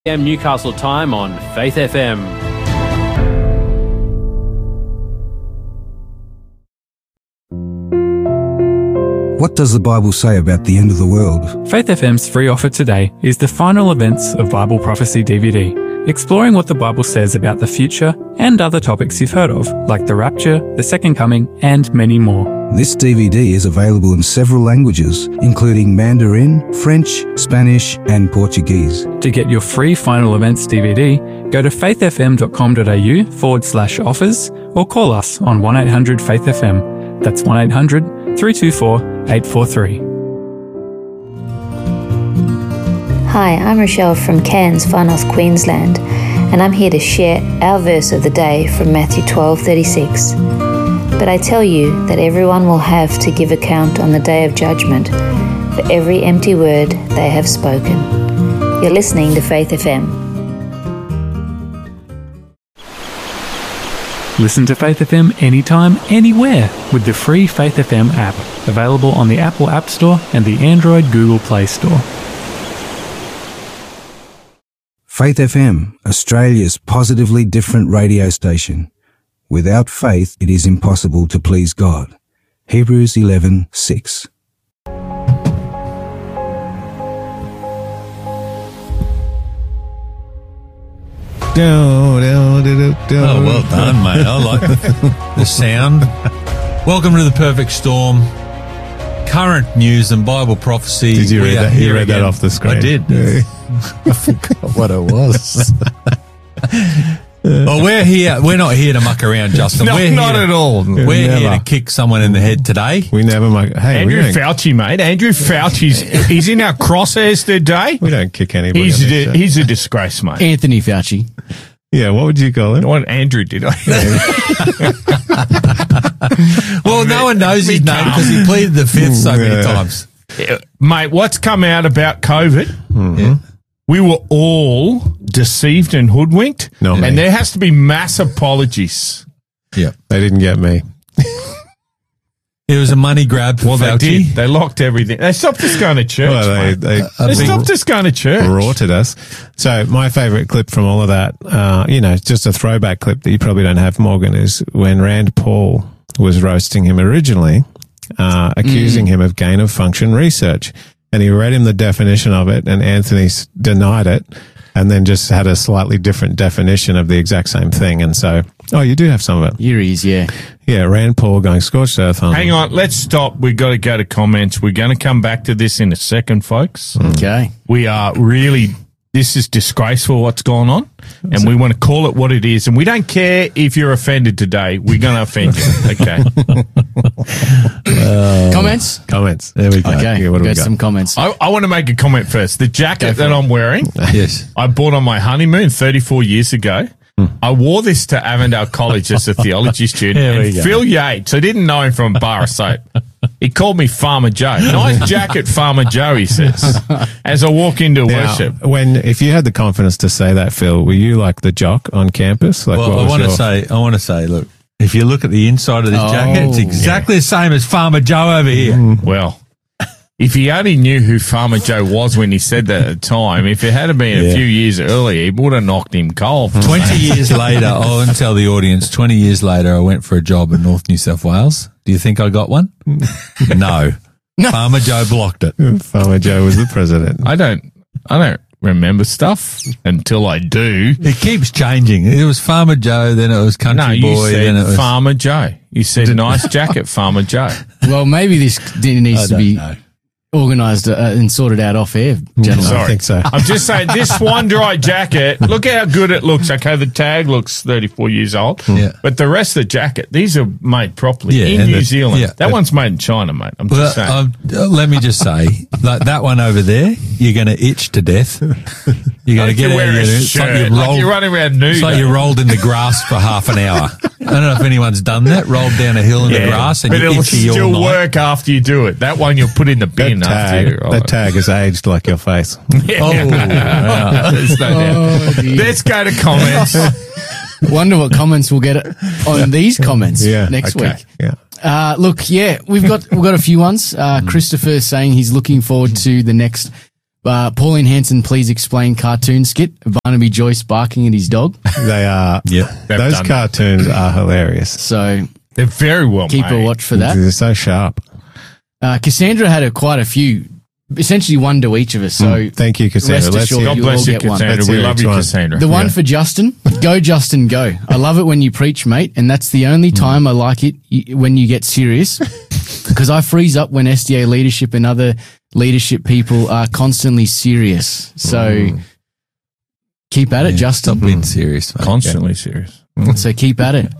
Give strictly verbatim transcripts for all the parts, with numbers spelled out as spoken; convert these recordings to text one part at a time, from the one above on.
Newcastle time on Faith F M. What does the Bible say about the end of the world? Faith F M's free offer today is the final events of Bible Prophecy D V D, exploring what the Bible says about the future and other topics you've heard of, like the rapture, the second coming, and many more. This D V D is available in several languages, including Mandarin, French, Spanish, and Portuguese. To get your free final events D V D, go to faithfm.com.au forward slash offers or call us on one eight hundred faith F M. That's one eight hundred three two four eight four three. Hi, I'm Rochelle from Cairns, Far North Queensland, and I'm here to share our verse of the day from Matthew twelve thirty-six. But I tell you that everyone will have to give account on the day of judgment for every empty word they have spoken. You're listening to Faith F M. Listen to Faith F M anytime, anywhere with the free Faith F M app, available on the Apple App Store and the Android Google Play Store. Faith F M, Australia's positively different radio station. Without faith, it is impossible to please God. Hebrews eleven six. Oh, well done, mate. I like the sound. Welcome to the Perfect Storm. Current news and Bible prophecy. Did you We read are that? here You read again. that off the screen. I did. Yeah. I forgot what it was. Well, we're here. We're not here to muck around, Justin. No, we're not here, at all. We're Never. here to kick someone in the head today. We never make. Hey, Andrew we don't, Fauci, mate. Andrew Fauci's he's in our crosshairs today. we don't kick anybody. He's on this a, show. he's a disgrace, mate. Anthony Fauci. Yeah, what would you call him? What Andrew did. Well, no one knows his name because he pleaded the fifth so many Yeah. times. Mate, what's come out about COVID? Mm-hmm. We were all deceived and hoodwinked. No, and me. there has to be mass apologies. Yeah. They didn't get me. It was a money grab for Well, they Fauci. did. They locked everything. They stopped us going to church, Well, they, mate. they, They they stopped us going to church. rorted us. So my favourite clip from all of that, uh, you know, just a throwback clip that you probably don't have, Morgan, is when Rand Paul was roasting him originally, uh, accusing him of gain of function research. And he read him the definition of it, and Anthony s- denied it, and then just had a slightly different definition of the exact same thing. And so, oh, you do have some of it. Here he is, yeah. Yeah, Rand Paul going scorched earth on. Hang on, let's stop. We've got to go to comments. We're going to come back to this in a second, folks. Okay. We are really, this is disgraceful what's going on, and we want to call it what it is. And we don't care if you're offended today. We're going to offend you. Okay. Comments? Comments. There we go. Okay, Yeah, what we've do we got got? some comments. I, I want to make a comment first. The jacket that I'm wearing, Yes. I bought on my honeymoon thirty-four years ago. I wore this to Avondale College as a theology student. There we and go. Phil Yates, I didn't know him from a bar of soap. He called me Farmer Joe. Nice jacket, Farmer Joe, he says, as I walk into Now, worship. when if you had the confidence to say that, Phil, were you like the jock on campus? Like, Well, what I was want to your- say, I want to say, look, if you look at the inside of this Oh, jacket, it's exactly the same as Farmer Joe over here. Well, if he only knew who Farmer Joe was when he said that at the time, if it had been a Yeah. few years earlier, he would have knocked him cold. Twenty years later, I want to tell the audience. Twenty years later, I went for a job in North New South Wales. Do you think I got one? No. Farmer Joe blocked it. Farmer Joe was the president. I don't, I don't remember stuff until I do. It keeps changing. It was Farmer Joe, then it was Country No, you Boy, then it said was Farmer Joe. You said nice jacket, Farmer Joe. Well, maybe this needs I to don't be know. organised uh, and sorted out off air, gentlemen. Sorry. I think so. I'm just saying, this one dry jacket, look how good it looks. Okay, the tag looks thirty-four years old. Yeah. But the rest of the jacket, these are made properly Yeah, in and New the- Zealand. yeah. that one's made in China, mate. I'm Well, just saying. um, uh, let me just say, like that one over there, you're going to itch to death. You're going to Like get you're out wearing of a there. It's shirt, like you like rolled, you're running around nude. it's like you rolled in the grass for half an hour. I don't know if anyone's done that. Rolled down a hill in the grass and but you're it'll itchy all still night. work after you do it. That one you'll put in the That bin after you. tag, that tag is aged like your face. Oh, wow. There's no doubt. Oh, dear. Let's go to comments. Wonder what comments we'll get on these comments Yeah, next okay. week. Yeah. Uh, look, yeah, we've got we've got a few ones. Uh, Christopher saying he's looking forward to the next Uh, Pauline Hanson, please explain cartoon skit. Barnaby Joyce barking at his dog. They are. Yep. Those done cartoons are hilarious. So They're very well keep made. a watch for that. They're so sharp. Uh, Cassandra had a, quite a few, essentially one to each of us. So Thank you, Cassandra. Rest Let's assured hear, God you bless all you, get one. Cassandra. Let's We hear love each you, one. Cassandra. the one Yeah. for Justin, go Justin, go. I love it when you preach, mate, and that's the only time I like it y- when you get serious, because I freeze up when S D A leadership and other leadership people are constantly serious. So keep at it, Yeah, Justin. Stop being serious, mate. Constantly serious. So keep at it.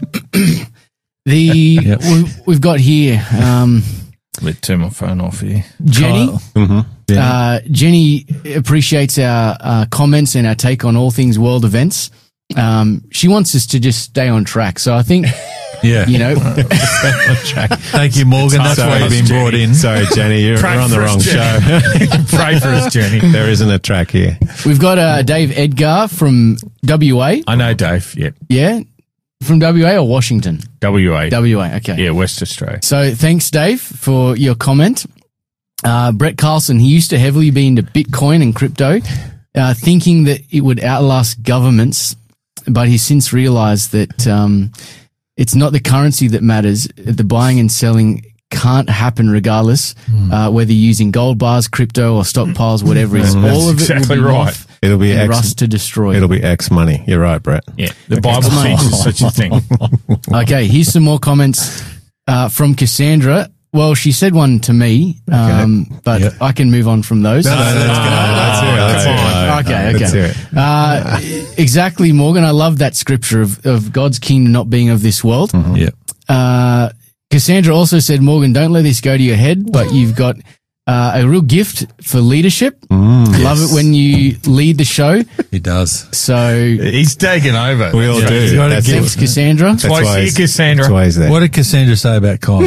the Yep. we've, we've got here um, Let's turn my phone off here. Jenny. Kyle. Mm-hmm. Uh, Jenny appreciates our uh, comments and our take on all things world events. Um, she wants us to just stay on track. So I think, Yeah. you know, Thank you, Morgan. That's Sorry, why you've been Jenny. brought in. Sorry, Jenny, you're, Pray you're on the for us, wrong Jenny. show. Pray for us, Jenny. There isn't a track here. we've got uh, Dave Edgar from W A. I know, Dave. Yeah. Yeah. From W A or Washington? W A. W A. Okay. Yeah, West Australia. So thanks, Dave, for your comment. Uh, Brett Carlson, he used to heavily be into Bitcoin and crypto, uh, thinking that it would outlast governments, but he's since realized that um, it's not the currency that matters. The buying and selling can't happen regardless, uh, whether you're using gold bars, crypto, or stockpiles, whatever it is. That's All of it exactly will be right. moth It'll be and X. rust to destroy. It'll be X money. You're right, Brett. Yeah. The Bible Mate. teaches such a thing. Okay, here's some more comments uh, from Cassandra. Well, she said one to me, um, but Yep. I can move on from those. No, no, let's go. Let's hear it. Let's hear it. Okay, Let's hear okay. it. Uh, exactly, Morgan. I love that scripture of, of God's kingdom not being of this world. Yeah. Uh, Cassandra also said, Morgan, don't let this go to your head, but you've got uh, a real gift for leadership. Love it when you lead the show. He does. So He's taken over. We all Yeah, do. he's got a That's, gift. thanks, Cassandra. that's why why he's he's, here, Cassandra. that's why he's there. What did Cassandra say about Kyle?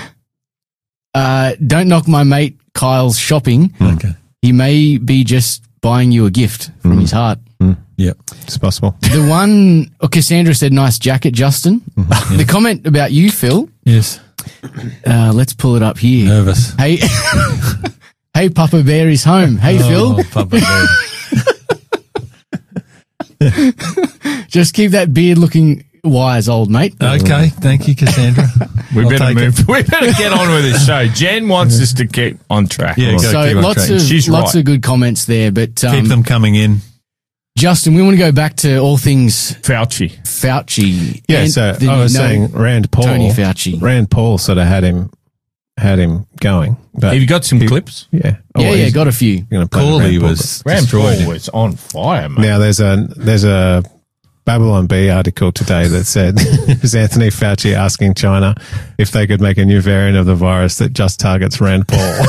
Uh, don't knock my mate Kyle's shopping. Okay. He may be just buying you a gift from his heart. Yep. It's possible. The one, oh, Cassandra said, nice jacket, Justin. The comment about you, Phil, Yes. uh, let's pull it up here. Nervous. Hey, hey, Papa Bear is home. Hey, Oh, Phil, Papa Bear. just keep that beard looking wise, old mate. Okay. Thank you, Cassandra. We I'll better take move. it. We better get on with this show. Jen wants us to keep on track. Yeah, go. So keep on lots track. of She's lots right. of good comments there, but um, Keep them coming in. Justin, we want to go back to all things Fauci. Fauci. Yeah, And so the- I was no, saying Rand Paul. Tony Fauci. Rand Paul sort of had him had him going. But Have you got some he- clips? Yeah. Oh, yeah, yeah, he's got a few. gonna play Corley Rand Paul, was Rand destroyed Paul him. was on fire, mate. Now there's a there's a Babylon B article today that said it was Anthony Fauci asking China if they could make a new variant of the virus that just targets Rand Paul.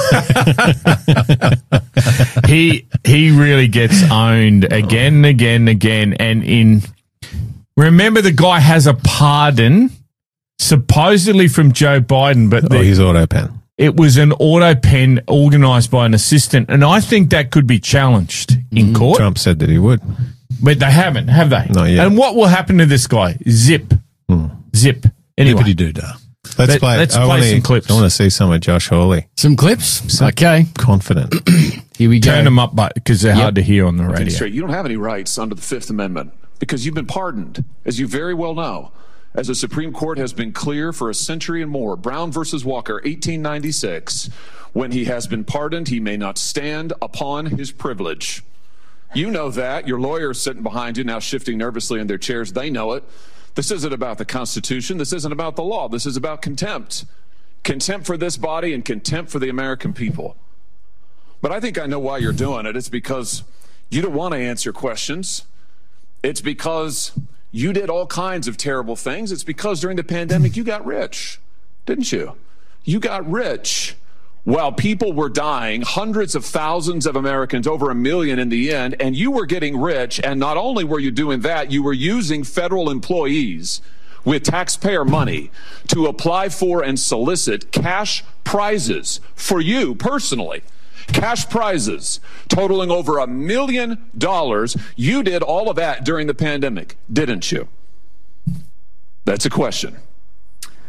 he he really gets owned again and again and again. And in remember, the guy has a pardon supposedly from Joe Biden, but Oh, the, he's auto pen. it was an auto pen organised by an assistant, and I think that could be challenged in court. Trump said that he would. But they haven't, have they? Not yet. And what will happen to this guy? Zip, zip. Anyway, Dippity doo dah. Let's Let- play. let's I play wanna, some clips. I want to see some of Josh Hawley. Some clips. Okay, Confident. here we go. turn them up, but because they're hard to hear on the radio. Straight. You don't have any rights under the Fifth Amendment because you've been pardoned, as you very well know. As the Supreme Court has been clear for a century and more, Brown versus Walker, eighteen ninety-six, when he has been pardoned, he may not stand upon his privilege. You know that. Your lawyers sitting behind you now shifting nervously in their chairs. They know it. This isn't about the Constitution. This isn't about the law. This is about contempt. Contempt for this body and contempt for the American people. But I think I know why you're doing it. It's because you don't want to answer questions. It's because you did all kinds of terrible things. It's because during the pandemic you got rich, didn't you? You got rich while people were dying, hundreds of thousands of Americans, over a million in the end, and you were getting rich. And not only were you doing that, you were using federal employees with taxpayer money to apply for and solicit cash prizes for you personally. Cash prizes totaling over a million dollars. You did all of that during the pandemic, didn't you? That's a question.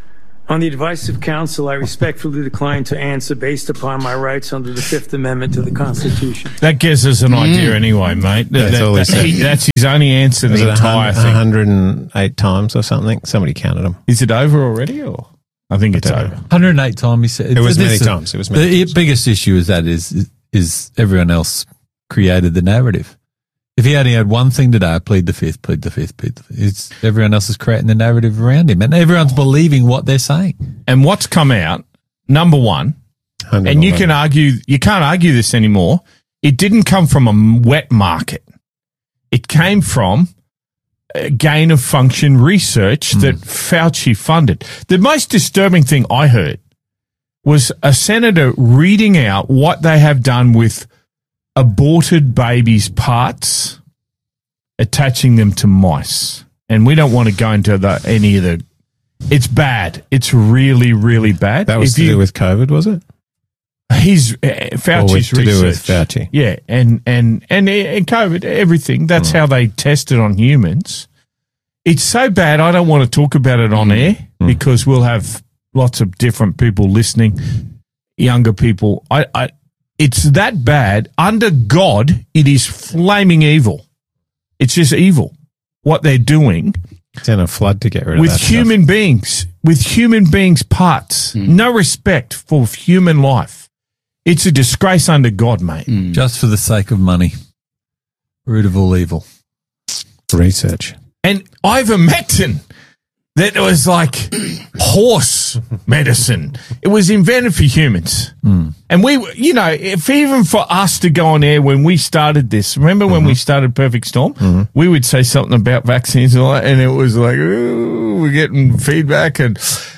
On the advice of counsel, I respectfully decline to answer based upon my rights under the Fifth Amendment to the Constitution. That gives us an idea anyway, mate. That's That- all he that- said. he- that's his only answer to Was the it entire one thing. hundred eight times or something? Somebody counted them. Is it over already? Or I think it's don't over. know. one hundred eight times. He said, It was this many is- times. It was many the times. biggest issue is that is is everyone else created the narrative. If he only had one thing today, plead the fifth, plead the fifth, plead the fifth. It's everyone else is creating the narrative around him, and everyone's believing what they're saying. And what's come out, number one, and you can argue, you can't argue this anymore. It didn't come from a wet market. It came from gain of function research that Fauci funded. The most disturbing thing I heard was a senator reading out what they have done with aborted babies' parts, attaching them to mice. And we don't want to go into the, any of the, it's bad. It's really, really bad. That was If to you- do with COVID, was it? He's uh, Or Fauci's with- to research. do with Fauci. Yeah, and and and and COVID, everything. That's how they tested on humans. It's so bad. I don't want to talk about it on air because we'll have lots of different people listening, younger people. I, I, it's that bad. Under God, it is flaming evil. It's just evil what they're doing It's in a flood to get rid of with that human beings, with human beings' parts. No respect for human life. It's a disgrace under God, mate. Just for the sake of money. Root of all evil. stuff. Research. And ivermectin, that was like horse medicine. It was invented for humans. And we, you know, if even for us to go on air when we started this, remember when we started Perfect Storm, we would say something about vaccines and all that, and it was like, ooh, we're getting feedback. And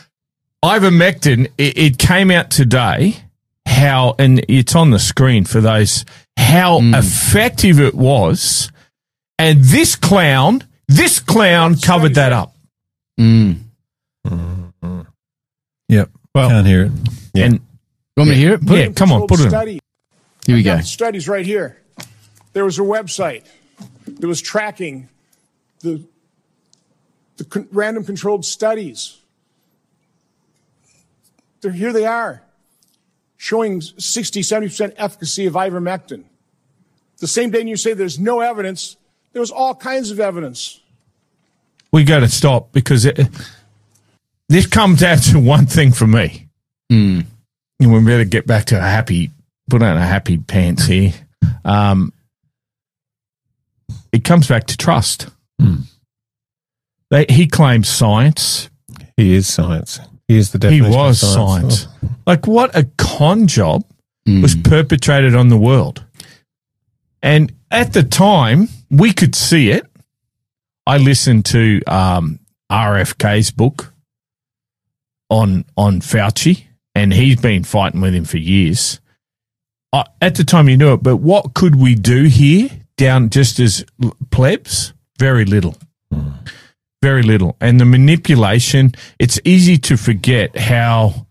ivermectin, it, it came out today, how, and it's on the screen for those, how effective it was. And this clown, this clown covered that up. Mm. Yep. Well, Can't hear it. Yeah. And You want me to hear it? Put yeah, it. come on, put it in. Study. Here we go. Studies right here. There was a website that was tracking the the con- random controlled studies. They're, here they are, showing sixty, seventy percent efficacy of ivermectin. The same day you say there's no evidence, there was all kinds of evidence. We got to stop because it, this comes down to one thing for me. Mm. And we better get back to a happy, put on a happy pants here. Um, it comes back to trust. They, he claims science. He is science. He is the He definition was of science. science. Like what a con job Mm. was perpetrated on the world. And at the time, we could see it. I listened to um, R F K's book on on Fauci, and he's been fighting with him for years. Uh, at the time, you knew it, but what could we do here, down just as l- plebs? Very little. Very little. And the manipulation, it's easy to forget how,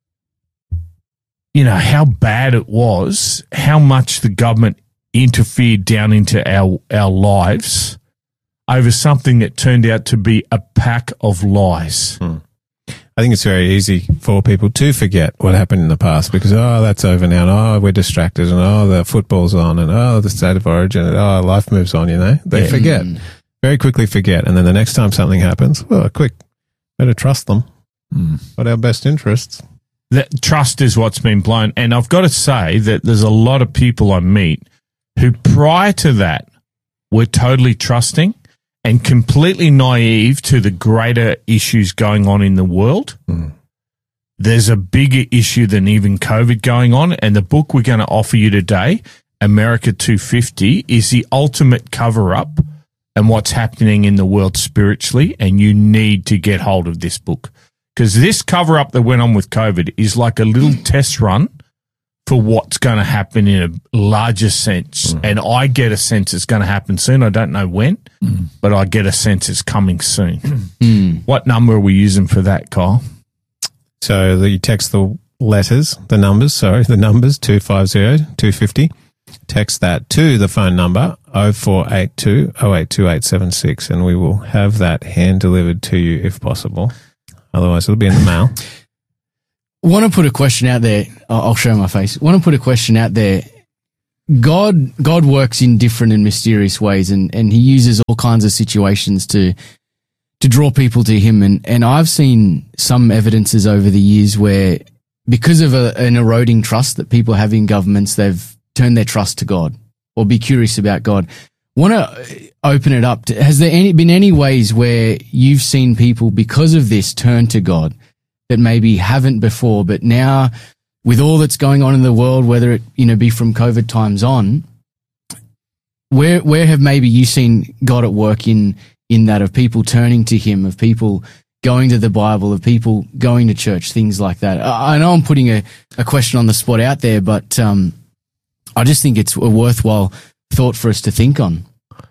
you know, how bad it was, how much the government interfered down into our, our lives over something that turned out to be a pack of lies. I think it's very easy for people to forget what happened in the past because, oh, that's over now. And, oh, we're distracted. And, oh, the football's on. And, oh, the state of origin. And, oh, life moves on, you know. They Yeah. forget. Very quickly forget. And then the next time something happens, well, quick, better trust them. Got our best interests. That trust is what's been blown. And I've got to say that there's a lot of people I meet who prior to that were totally trusting and completely naive to the greater issues going on in the world. There's a bigger issue than even COVID going on. And the book we're going to offer you today, America two fifty, is the ultimate cover up and what's happening in the world spiritually. And you need to get hold of this book because this cover up that went on with COVID is like a little test run for what's going to happen in a larger sense. Mm. And I get a sense it's going to happen soon. I don't know when, mm. but I get a sense it's coming soon. Mm. What number are we using for that, Kyle? So the, you text the letters, the numbers, sorry, the numbers, two five zero, two five zero. Text that to the phone number, oh four eight two, oh eight two eight seven six, and we will have that hand delivered to you if possible. Otherwise, it'll be in the mail. Want to put a question out there. I'll I'll show my face. Want to put a question out there. God, God works in different and mysterious ways, and, and he uses all kinds of situations to, to draw people to him. And, and I've seen some evidences over the years where, because of a, an eroding trust that people have in governments, they've turned their trust to God or be curious about God. Want to open it up to, has there any, been any ways where you've seen people, because of this, turn to God that maybe haven't before, but now, with all that's going on in the world, whether it, you know, be from COVID times on, where where have maybe you seen God at work in in that, of people turning to him, of people going to the Bible, of people going to church, things like that? I, I know I'm putting a, a question on the spot out there, but um, I just think it's a worthwhile thought for us to think on.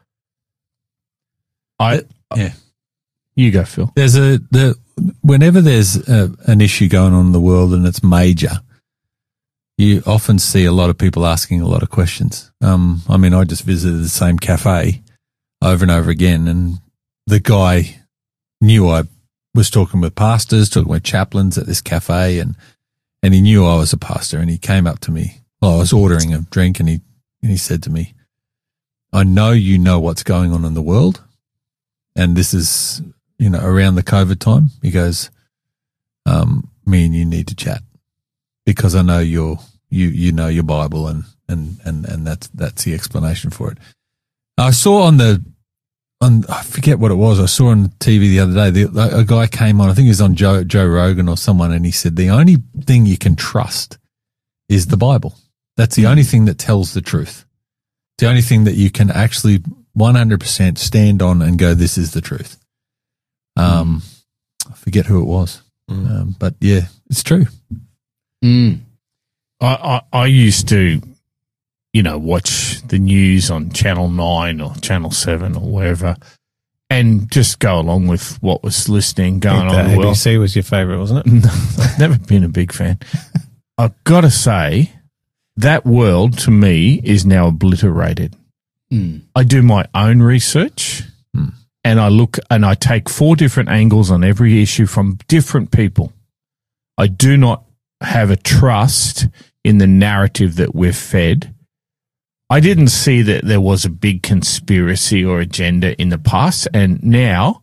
I Yeah. You go, Phil. There's a, the, whenever there's a, an issue going on in the world and it's major, you often see a lot of people asking a lot of questions. Um, I mean, I just visited the same cafe over and over again, and the guy knew I was talking with pastors, talking with chaplains at this cafe, and, and he knew I was a pastor, and he came up to me. Well, I was ordering a drink, and he, and he said to me, I know you know what's going on in the world, and this is, you know, around the COVID time. He goes, um, me and you need to chat, because I know you're, you, you know your Bible, and, and, and, and that's, that's the explanation for it. I saw on the, on, I forget what it was. I saw on T V the other day, the, a guy came on, I think he was on Joe, Joe Rogan or someone, and he said, the only thing you can trust is the Bible. That's the only thing that tells the truth. The only thing that you can actually one hundred percent stand on and go, this is the truth. Um, I forget who it was. Mm. Um, but yeah, it's true. Mm. I, I, I used to, you know, watch the news on Channel nine or Channel seven or wherever, and just go along with what was listening, going on in the world. A B C was your favourite, wasn't it? No, I've never been a big fan. I've got to say, that world to me is now obliterated. Mm. I do my own research, mm. and I look and I take four different angles on every issue from different people. I do not have a trust in the narrative that we're fed. I didn't see that there was a big conspiracy or agenda in the past, and now,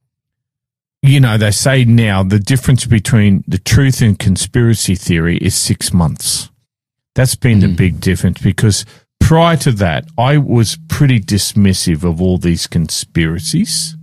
you know, they say now the difference between the truth and conspiracy theory is six months. That's been mm. the big difference, because prior to that, I was pretty dismissive of all these conspiracies.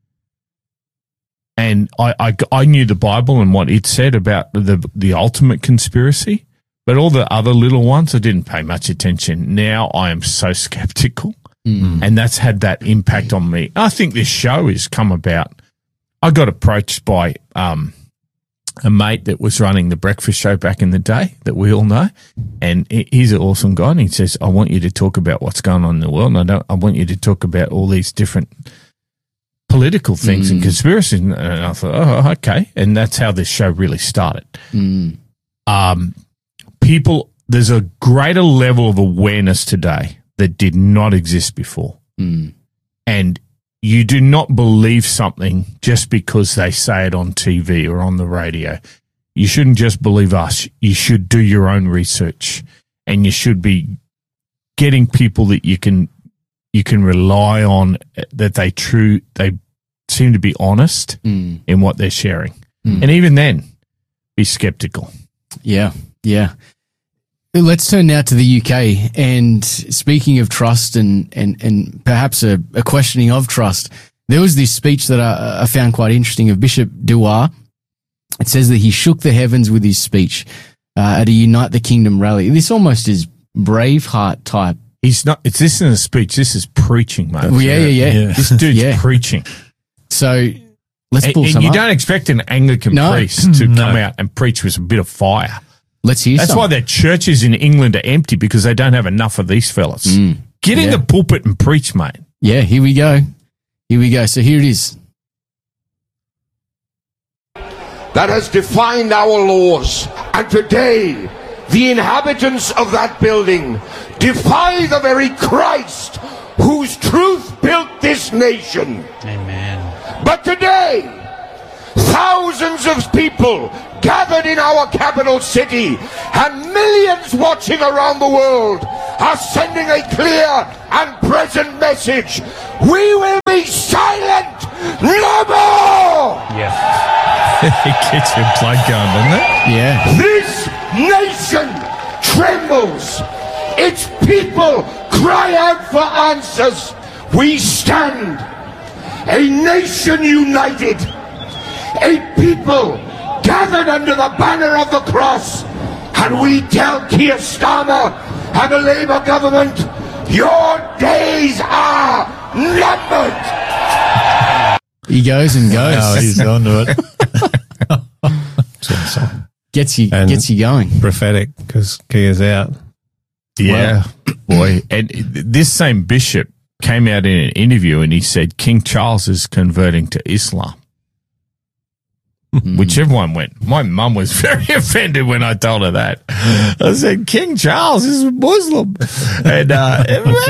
And I, I, I knew the Bible and what it said about the the ultimate conspiracy, but all the other little ones, I didn't pay much attention. Now I am so skeptical, mm. and that's had that impact on me. I think this show has come about. I got approached by um, a mate that was running the breakfast show back in the day that we all know, and he's an awesome guy, and he says, I want you to talk about what's going on in the world, and I, don't, I want you to talk about all these different political things mm. and conspiracies. And I thought, oh, okay. And that's how this show really started. Mm. Um, people, there's a greater level of awareness today that did not exist before. Mm. And you do not believe something just because they say it on T V or on the radio. You shouldn't just believe us. You should do your own research, and you should be getting people that you can you can rely on, that they true they seem to be honest mm. in what they're sharing. Mm. And even then, be skeptical. Yeah, yeah. Let's turn now to the U K. And speaking of trust and, and, and perhaps a, a questioning of trust, there was this speech that I, I found quite interesting of Bishop Dewar. It says that he shook the heavens with his speech uh, at a Unite the Kingdom rally. This almost is Braveheart type. He's not. It's this isn't a speech. This is preaching, mate. Well, yeah, yeah, yeah, yeah. This dude's yeah. preaching. So let's and, pull and some you up. don't expect an Anglican no. priest to no. come out and preach with a bit of fire. Let's hear That's some. why their churches in England are empty, because they don't have enough of these fellas. Mm. Get in Yeah. the pulpit and preach, mate. Yeah, here we go. Here we go. So here it is. That has defined our laws. And today, the inhabitants of that building defy the very Christ whose truth built this nation. Amen. But today, thousands of people gathered in our capital city and millions watching around the world are sending a clear and present message. We will be silent no more! Yeah. It gets your blood going, doesn't it? Yeah. This nation trembles. Its people cry out for answers. We stand, a nation united, a people gathered under the banner of the cross, and we tell Keir Starmer and the Labour government, your days are numbered. He goes and goes. Oh, he's on to it. Gets you, And- gets you going. Prophetic, because Keir's out. Yeah, boy. And this same bishop came out in an interview and he said King Charles is converting to Islam. Which everyone went. My mum was very offended when I told her that. I said, King Charles is a Muslim. And uh,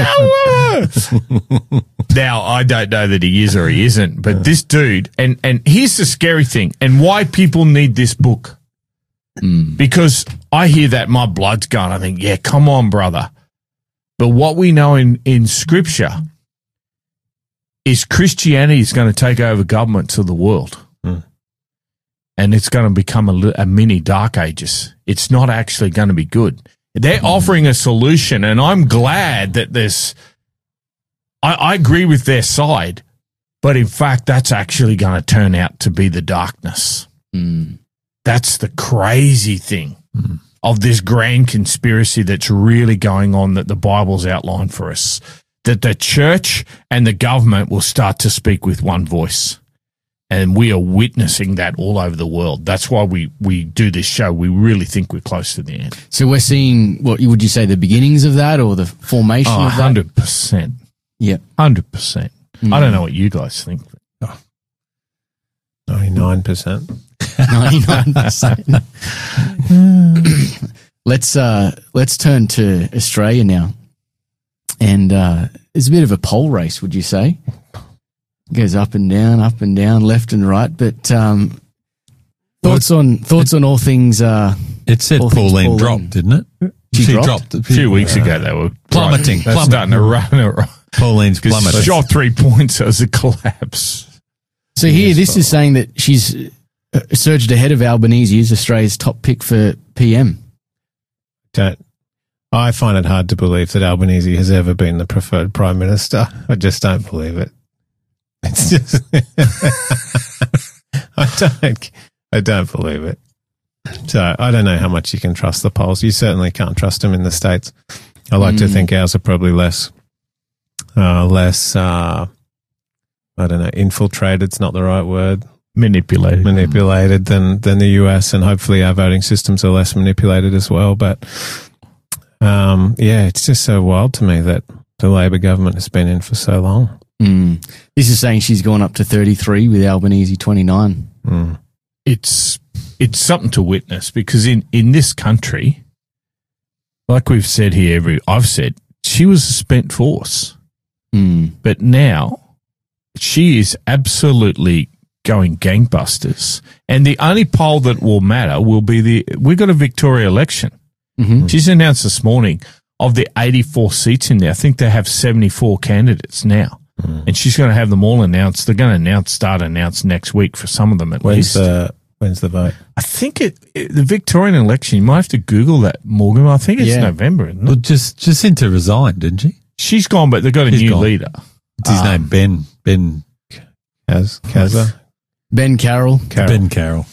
now, I don't know that he is or he isn't, but this dude, and, and here's the scary thing, and why people need this book. Because I hear that, my blood's going. I think, yeah, come on, brother. But what we know in, in Scripture is Christianity is going to take over governments of the world. And it's going to become a, li- a mini Dark Ages. It's not actually going to be good. They're offering a solution, and I'm glad that there's I, I agree with their side, but in fact, that's actually going to turn out to be the darkness. Mm. That's the crazy thing mm. of this grand conspiracy that's really going on that the Bible's outlined for us, that the church and the government will start to speak with one voice. And we are witnessing that all over the world. That's why we, we do this show. We really think we're close to the end. So we're seeing, what would you say, the beginnings of that or the formation Oh, of that? one hundred percent. Yeah. one hundred percent. Mm. I don't know what you guys think. Oh. ninety-nine percent. ninety-nine percent. let's, uh, let's turn to Australia now. And uh, it's a bit of a poll race, would you say? Goes up and down, up and down, left and right. But um, thoughts on thoughts on all things. Uh, It said all things Pauline, dropped, didn't it? She dropped? A few weeks ago, they were Plummeting. They're plummeting. starting to run. Pauline's plummeting. Shot three points as a collapse. So here, this is saying that she's uh, surged ahead of Albanese as Australia's top pick for P M. Don't. I find it hard to believe that Albanese has ever been the preferred prime minister. I just don't believe it. It's just, I don't, I don't believe it. So I don't know how much you can trust the polls. You certainly can't trust them in the States. I like mm. to think ours are probably less, uh, less, uh, I don't know, infiltrated. It's not the right word. Manipulated. Manipulated than, than the U S, and hopefully our voting systems are less manipulated as well. But, um, yeah, it's just so wild to me that the Labor government has been in for so long. Mm. This is saying she's gone up to thirty-three with Albanese twenty-nine. Mm. It's it's something to witness because in, in this country, like we've said here, every I've said, she was a spent force. Mm. But now she is absolutely going gangbusters. And the only poll that will matter will be the we've got a Victoria election. Mm-hmm. She's announced this morning of the eighty-four seats in there. I think they have seventy-four candidates now. Mm. And she's going to have them all announced. They're going to announce, start announce next week for some of them at when's least. The, when's the vote? I think it, it, the Victorian election, you might have to Google that, Morgan. I think it's Yeah. November, isn't it? Well, just Jacinta resigned, didn't she? She's gone, but they've got a She's new gone. leader. It's his Um, name, Ben. Ben. Kaz, Kaza? Ben Carroll. Carroll. Ben Carroll.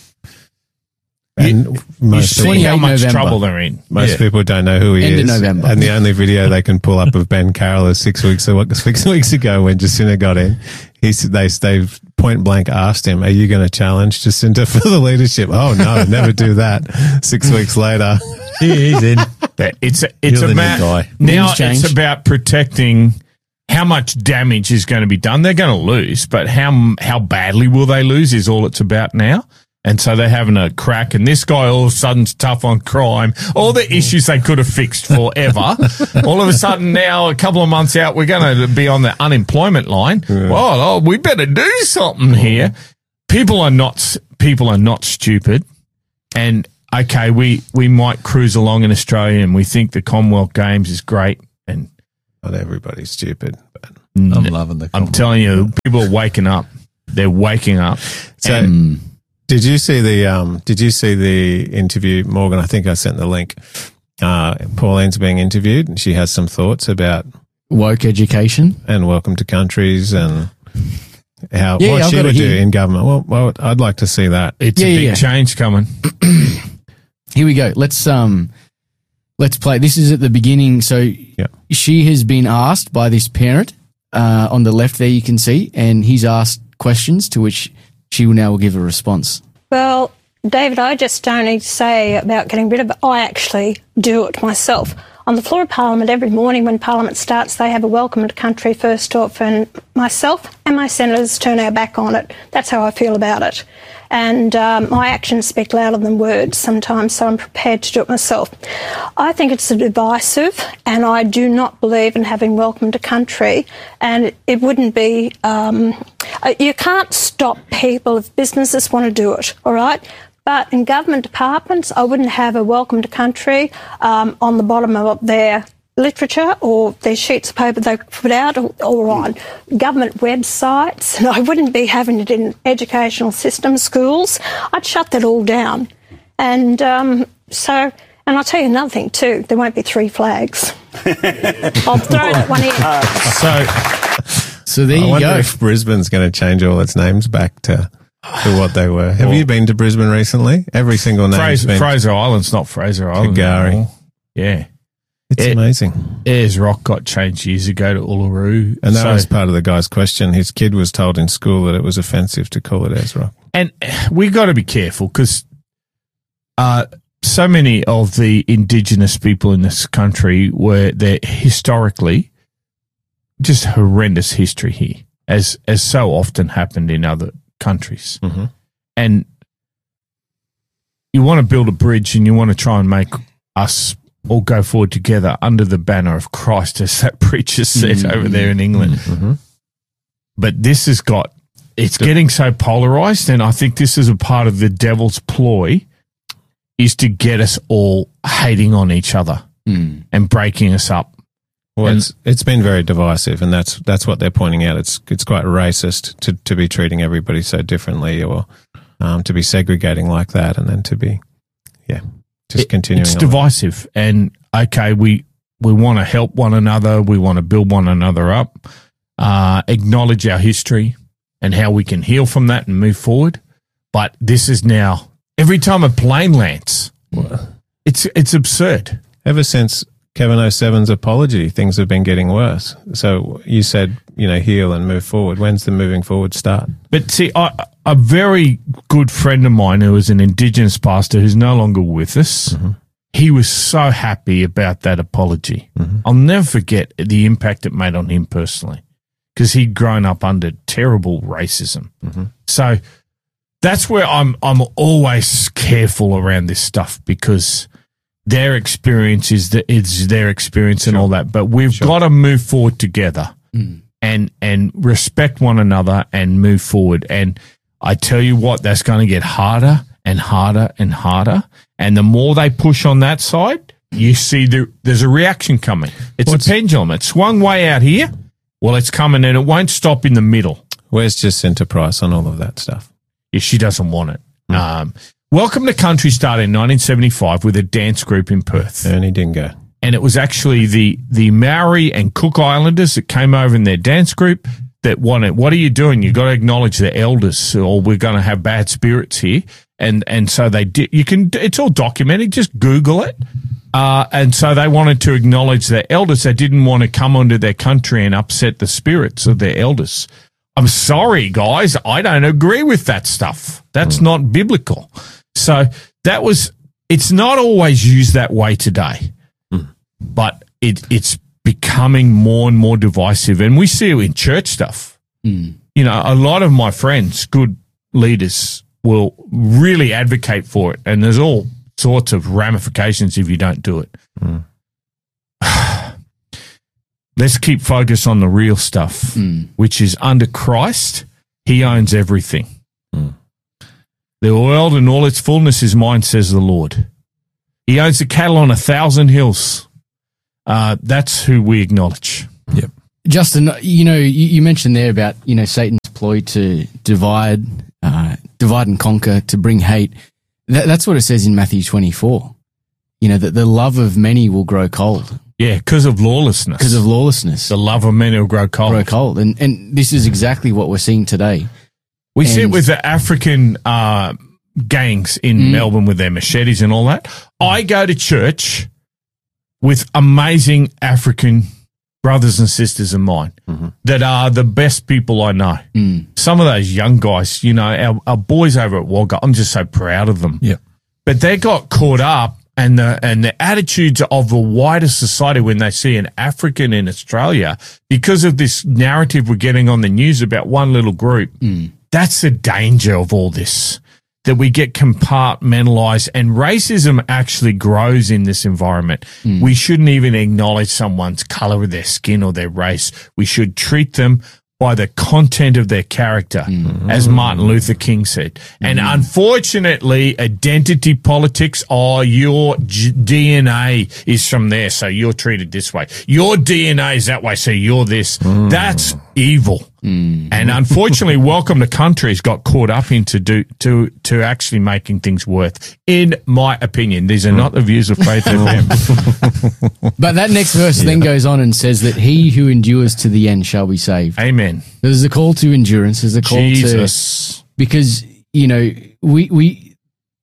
And You most see people, how much November. trouble they're in. most Yeah. people don't know who he End of is. November. And the only video they can pull up of Ben Carroll is six weeks six weeks ago when Jacinta got in. He said they they point blank asked him, "Are you going to challenge Jacinta for the leadership?" Oh no, never do that. Six weeks later, He's in. That- It's it's You're the new about guy. now. Things change. It's about protecting how much damage is going to be done. They're going to lose, but how how badly will they lose is all it's about now. And so they're having a crack, and this guy all of a sudden's tough on crime. All the issues they could have fixed forever. All of a sudden now, a couple of months out, we're going to be on the unemployment line. Well, oh, we better do something here. people are not people are not stupid, and okay, we, we might cruise along in Australia and we think the Commonwealth Games is great, and not everybody's stupid. But I'm loving the. I'm telling you, people are waking up. They're waking up. So, and, did you see the um? Did you see the interview, Morgan? I think I sent the link. Uh, Pauline's being interviewed, and she has some thoughts about woke education and welcome to countries and how Yeah, what I've she got would it do here. in government. Well, well, I'd like to see that. it's Yeah, a yeah, big yeah. change coming. Here we go. Let's um, let's play. This is at the beginning. So Yeah. she has been asked by this parent uh, on the left there. You can see, and he's asked questions to which she will now will give a response. Well, David, I just don't need to say about getting rid of it. I actually do it myself. On the floor of Parliament every morning when Parliament starts, they have a welcome to country first off, and myself and my senators turn our back on it. That's how I feel about it. And um, my actions speak louder than words sometimes, so I'm prepared to do it myself. I think it's divisive, and I do not believe in having welcome to country, and it wouldn't be... Um, you can't stop people if businesses want to do it, all right? But in government departments, I wouldn't have a welcome to country um, on the bottom of their literature or their sheets of paper they put out, or, or on government websites. And I wouldn't be having it in educational system schools. I'd shut that all down. And um, so, and I'll tell you another thing too, there won't be three flags. I'll throw that one in. So, So there I you wonder go. if Brisbane's going to change all its names back to, to what they were. Have Well- you been to Brisbane recently? Every single name's Fraser, been Fraser Island's not Fraser Island Kagari. anymore. Yeah. It's It- amazing. Ayers Rock got changed years ago to Uluru. And that So- was part of the guy's question. His kid was told in school that it was offensive to call it Ayers Rock. And we got to be careful because uh, so many of the Indigenous people in this country were there historically just horrendous history here, as as so often happened in other countries. Mm-hmm. And you want to build a bridge, and you want to try and make us all go forward together under the banner of Christ, as that preacher said Mm-hmm. over there in England. Mm-hmm. But this has got, it's getting so polarized, and I think this is a part of the devil's ploy is to get us all hating on each other Mm. and breaking us up. Well, And- it's, it's been very divisive, and that's that's what they're pointing out. It's it's quite racist to, to be treating everybody so differently, or um, to be segregating like that, and then to be, yeah, just It- continuing. It's on. divisive, and okay, we we want to help one another, we want to build one another up, uh, acknowledge our history and how we can heal from that and move forward. But this is now every time a plane lands, it's it's absurd. Ever since Kevin oh seven's apology, things have been getting worse. So you said, you know, heal and move forward. When's the moving forward start? But see, I, a very good friend of mine who was an Indigenous pastor who's no longer with us, Mm-hmm. he was so happy about that apology. Mm-hmm. I'll never forget the impact it made on him personally because he'd grown up under terrible racism. Mm-hmm. So that's where I'm I'm always careful around this stuff because their experience is the, it's their experience and all that. But we've Sure. got to move forward together and and respect one another and move forward. And I tell you what, that's going to get harder and harder and harder. And the more they push on that side, you see the, there's a reaction coming. It's What's- a pendulum. It swung way out here. Well, it's coming and it won't stop in the middle. Where's Jacinta Price on all of that stuff? Yeah, she doesn't want it. Um, Welcome to Country started in nineteen seventy-five with a dance group in Perth. Ernie Dingo. And it was actually the, the Maori and Cook Islanders that came over in their dance group that wanted, what are you doing? You've got to acknowledge the elders or we're going to have bad spirits here. And, and so they did, you can, it's all documented. Just Google it. Uh, and so they wanted to acknowledge their elders. They didn't want to come onto their country and upset the spirits of their elders. I'm sorry, guys. I don't agree with that stuff. That's mm. not biblical. So that was, it's not always used that way today, mm. but it, it's becoming more and more divisive. And we see it in church stuff. Mm. You know, a lot of my friends, good leaders, will really advocate for it. And there's all sorts of ramifications if you don't do it. Mm. Let's keep focus on the real stuff, Mm. which is under Christ, he owns everything. Mm. The world and all its fullness is mine, says the Lord. He owns the cattle on a thousand hills. Uh, that's who we acknowledge. Yep. Justin, you know, you, you mentioned there about, you know, Satan's ploy to divide, uh, divide and conquer, to bring hate. That, that's what it says in Matthew twenty-four. You know, that the love of many will grow cold. Yeah, because of lawlessness. Because of lawlessness. The love of many will grow cold. Grow cold. And, and this is exactly what we're seeing today. We and, see it with the African uh, gangs in Mm. Melbourne with their machetes and all that. I go to church with amazing African brothers and sisters of mine Mm-hmm. that are the best people I know. Mm. Some of those young guys, you know, our, our boys over at Wagga, I'm just so proud of them. Yeah. But they got caught up and the and the attitudes of the wider society when they see an African in Australia because of this narrative we're getting on the news about one little group. Mm. That's the danger of all this, that we get compartmentalized, and racism actually grows in this environment. Mm. We shouldn't even acknowledge someone's color of their skin or their race. We should treat them by the content of their character, Mm. as Martin Luther King said. And unfortunately, identity politics, oh, your G- D N A is from there, so you're treated this way. Your D N A is that way, so you're this. That's evil. And unfortunately, Welcome to Country's got caught up into do, to to actually making things worth, in my opinion. These are not the views of Faith F M. But that next verse then goes on and says that he who endures to the end shall be saved. Amen. There's a call to endurance. There's a call Jesus. to, because, you know, we, we,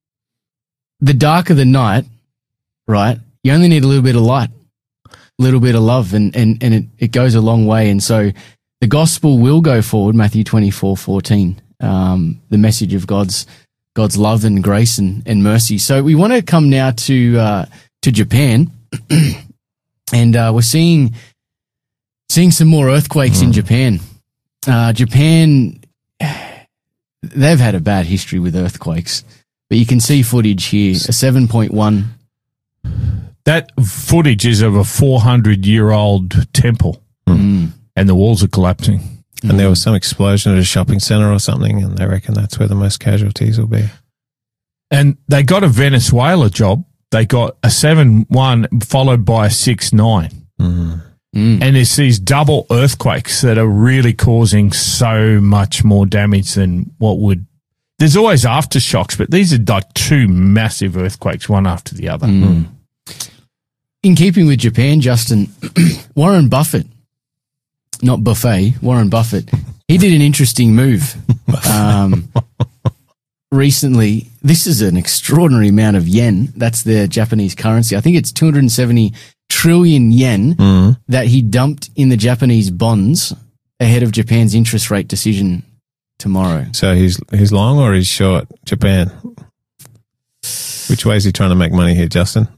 the darker the night, right, you only need a little bit of light, a little bit of love, and, and, and it, it goes a long way. And so the gospel will go forward, Matthew twenty-four fourteen, um, the message of God's, God's love and grace and, and mercy. So we want to come now to, uh, to Japan. And, uh, we're seeing, seeing some more earthquakes in Japan. Uh, Japan, they've had a bad history with earthquakes, but you can see footage here, a seven point one. That footage is of a four hundred year old temple, Mm. and the walls are collapsing. And there was some explosion at a shopping centre or something, and they reckon that's where the most casualties will be. And they got a Venezuela job. They got a seven one followed by a six nine. Mm. Mm. And it's these double earthquakes that are really causing so much more damage than what would. There's always aftershocks, but these are like two massive earthquakes, one after the other. Mm. In keeping with Japan, Justin, Warren Buffett, not Buffet, Warren Buffett, he did an interesting move. Um, recently, this is an extraordinary amount of yen. That's their Japanese currency. I think it's two hundred seventy trillion yen Mm. that he dumped in the Japanese bonds ahead of Japan's interest rate decision tomorrow. So he's he's long or he's short Japan? Which way is he trying to make money here, Justin?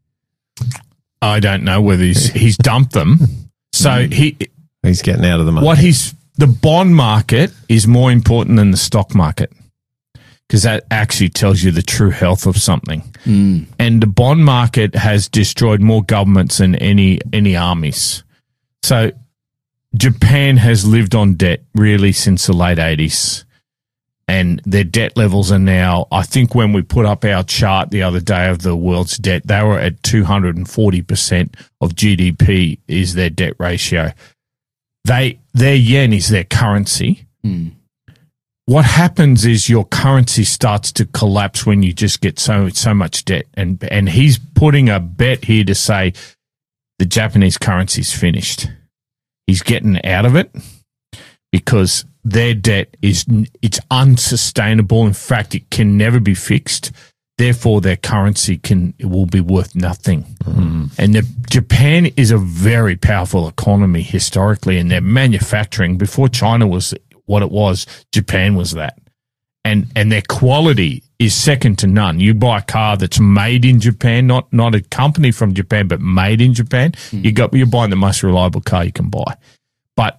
I don't know whether he's he's dumped them. So he He's getting out of the market. what he's the bond market is more important than the stock market, because that actually tells you the true health of something. Mm. And the bond market has destroyed more governments than any any armies. So Japan has lived on debt really since the late eighties. And their debt levels are now, I think when we put up our chart the other day of the world's debt, they were at two hundred forty percent of G D P is their debt ratio. They Their yen is their currency. Mm. What happens is your currency starts to collapse when you just get so so much debt. And and he's putting a bet here to say the Japanese currency's finished. He's getting out of it because their debt is it's unsustainable. In fact, it can never be fixed. Therefore, their currency can it will be worth nothing. Mm. And the, Japan is a very powerful economy historically, and their manufacturing before China was what it was, Japan was that. And and their quality is second to none. You buy a car that's made in Japan, not not a company from Japan, but made in Japan. Mm. You got you're buying the most reliable car you can buy. But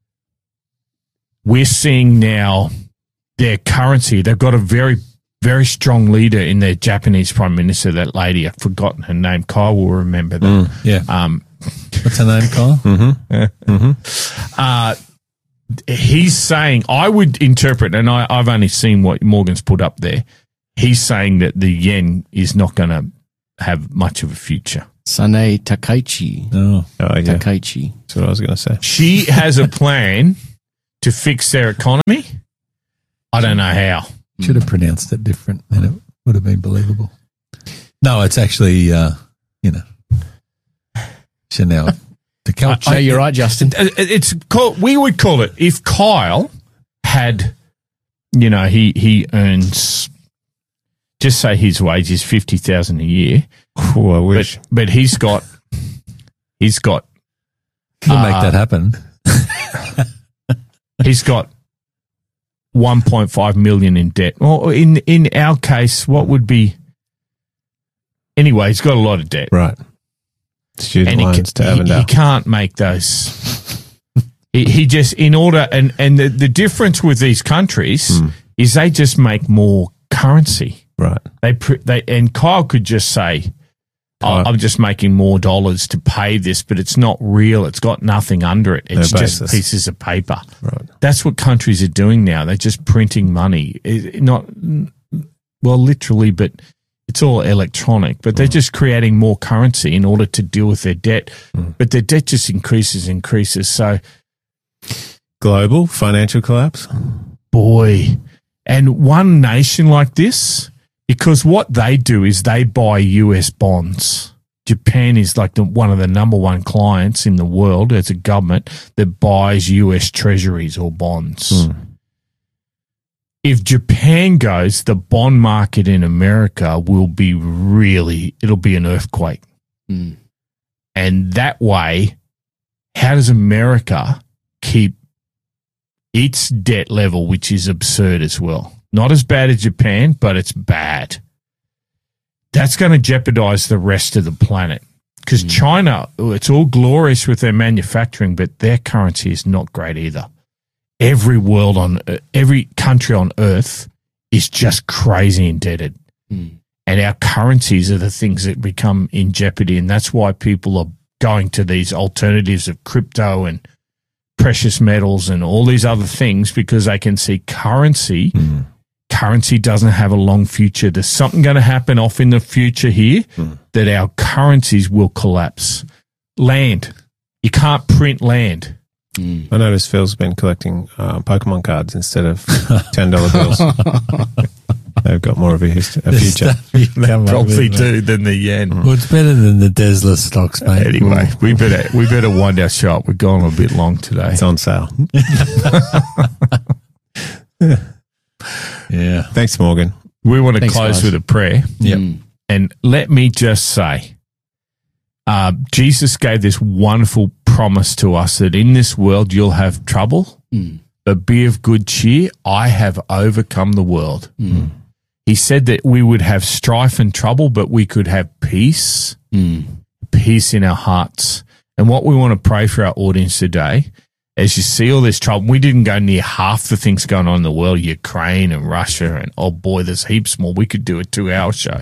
we're seeing now their currency. They've got a very very strong leader in their Japanese prime minister. That lady, I've forgotten her name. Kyle will remember that. Mm, yeah. Um, What's her name, Kyle? Mm-hmm. mm-hmm. Uh, he's saying, I would interpret, and I, I've only seen what Morgan's put up there. He's saying that the yen is not going to have much of a future. Sane Takaichi. Oh, oh yeah. Takaichi. That's what I was going to say. She has a plan to fix their economy. I don't know how. Should have pronounced it different, and it would have been believable. No, it's actually, uh, you know, Chanel. Takaichi. No, you're right, Justin. It's called, we would call it, if Kyle had, you know, he he earns, just say his wage is fifty thousand a year. Oh, I wish. But, but he's got, he's got. We'll uh, make that happen. He's got one point five million in debt. Well, in in our case, what would be? Anyway, he's got a lot of debt, right? Student and loans he, to he, Avondale. he can't make those. he, he just in order, and and the, the difference with these countries mm. is they just make more currency, right? They they and Kyle could just say, oh, "I'm just making more dollars to pay this," but it's not real. It's got nothing under it. It's no just basis. pieces of paper. Right. That's what countries are doing now. They're just printing money. It, not well, literally, but. It's all electronic, but they're just creating more currency in order to deal with their debt. Mm. But their debt just increases, increases. So, global financial collapse? Boy. And one nation like this, because what they do is they buy U S bonds. Japan is like the, one of the number one clients in the world as a government that buys U S treasuries or bonds. Mm. If Japan goes, the bond market in America will be really, it'll be an earthquake. Mm. And that way, how does America keep its debt level, which is absurd as well? Not as bad as Japan, but it's bad. That's going to jeopardize the rest of the planet. Because mm. China, it's all glorious with their manufacturing, but their currency is not great either. Every world on every country on earth is just crazy indebted. Mm. And our currencies are the things that become in jeopardy. And that's why people are going to these alternatives of crypto and precious metals and all these other things because they can see currency. Mm. Currency doesn't have a long future. There's something going to happen off in the future here mm. that our currencies will collapse. Land. You can't print land. Mm. I noticed Phil's been collecting uh, Pokemon cards instead of ten dollar bills. They've got more of a, hist- a future. They probably do than the yen. Well, it's better than the Tesla stocks, mate. Anyway, we better we better wind our shop. We're going a bit long today. It's on sale. Yeah. Thanks, Morgan. We want to Thanks, close guys. with a prayer. Yep. Mm. And let me just say, uh, Jesus gave this wonderful promise to us that in this world you'll have trouble, Mm. but be of good cheer. I have overcome the world. Mm. He said that we would have strife and trouble, but we could have peace, Mm. peace in our hearts. And what we want to pray for our audience today, as you see all this trouble, we didn't go near half the things going on in the world, Ukraine and Russia, and oh boy, there's heaps more. We could do a two-hour show.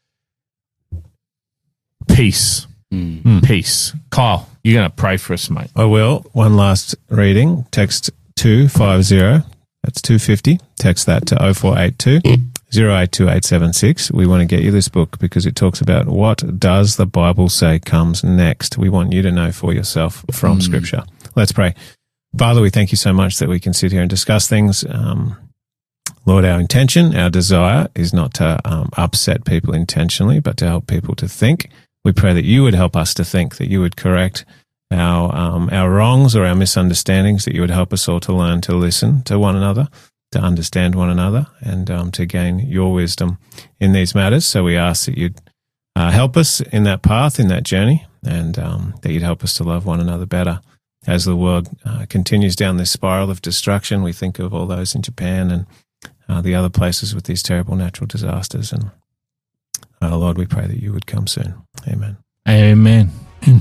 Peace. Mm. Peace. Kyle, you're going to pray for us, mate. I will. One last reading. Text two five zero. That's two fifty. Text that to oh four eight two, oh eight two eight seven six. We want to get you this book because it talks about what does the Bible say comes next. We want you to know for yourself from Mm. Scripture. Let's pray. Father, we thank you so much that we can sit here and discuss things. Um, Lord, our intention, our desire is not to um, upset people intentionally, but to help people to think. We pray that you would help us to think, that you would correct our um, our wrongs or our misunderstandings, that you would help us all to learn to listen to one another, to understand one another, and um, to gain your wisdom in these matters. So we ask that you'd uh, help us in that path, in that journey, and um, that you'd help us to love one another better. As the world uh, continues down this spiral of destruction, we think of all those in Japan and uh, the other places with these terrible natural disasters. And uh, Lord, we pray that you would come soon. Amen. Amen.